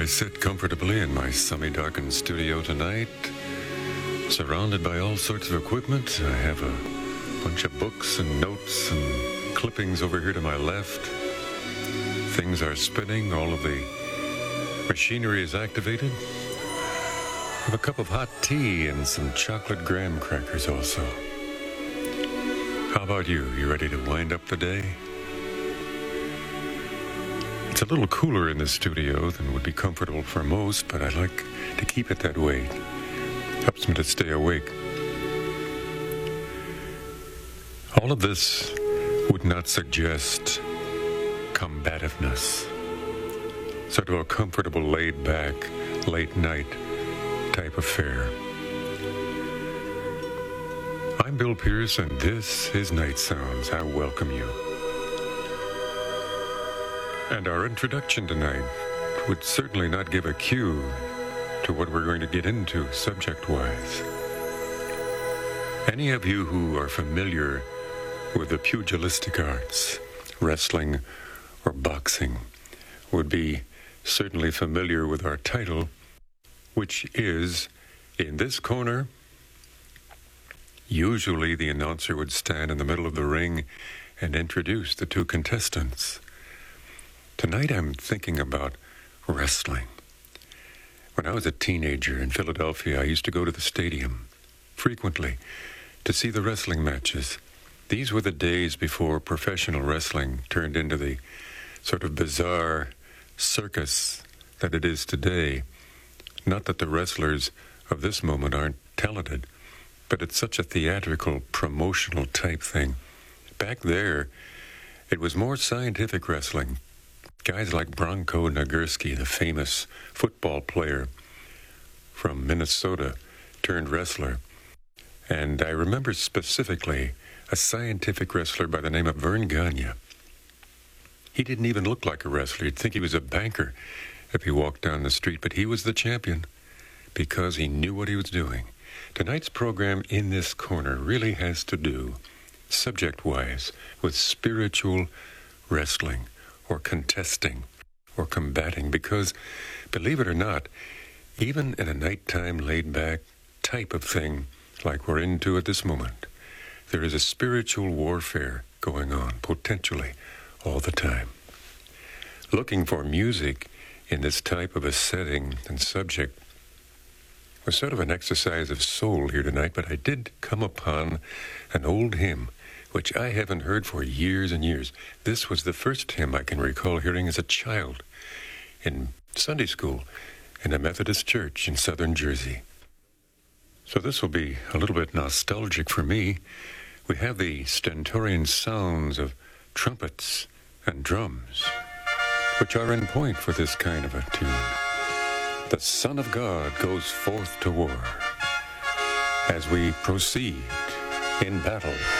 sit comfortably in my semi-darkened studio tonight, surrounded by all sorts of equipment. I have a bunch of books and notes and clippings over here to my left. Things are spinning. All of the machinery is activated. I have a cup of hot tea and some chocolate graham crackers also. How about you? You ready to wind up the day? It's a little cooler in the studio than would be comfortable for most, but I like to keep it that way. Helps me to stay awake. All of this would not suggest combativeness. Sort of a comfortable, laid-back, late-night type affair. I'm Bill Pierce, and this is Night Sounds. I welcome you. And our introduction tonight would certainly not give a cue to what we're going to get into subject-wise. Any of you who are familiar with the pugilistic arts, wrestling or boxing, would be certainly familiar with our title, which is, in this corner, usually the announcer would stand in the middle of the ring and introduce the two contestants. Tonight I'm thinking about wrestling. When I was a teenager in Philadelphia, I used to go to the stadium frequently to see the wrestling matches. These were the days before professional wrestling turned into the sort of bizarre circus that it is today. Not that the wrestlers of this moment aren't talented, but it's such a theatrical, promotional type thing. Back there, it was more scientific wrestling. Guys like Bronco Nagurski, the famous football player from Minnesota, turned wrestler. And I remember specifically a scientific wrestler by the name of Vern Gagne. He didn't even look like a wrestler. You'd think he was a banker if he walked down the street, but he was the champion because he knew what he was doing. Tonight's program in this corner really has to do, subject-wise, with spiritual wrestling, or contesting, or combating, because, believe it or not, even in a nighttime laid-back type of thing like we're into at this moment, there is a spiritual warfare going on, potentially, all the time. Looking for music in this type of a setting and subject was sort of an exercise of soul here tonight, but I did come upon an old hymn which I haven't heard for years and years. This was the first hymn I can recall hearing as a child in Sunday school in a Methodist church in southern Jersey. So this will be a little bit nostalgic for me. We have the stentorian sounds of trumpets and drums, which are in point for this kind of a tune. The Son of God goes forth to war as we proceed in battle.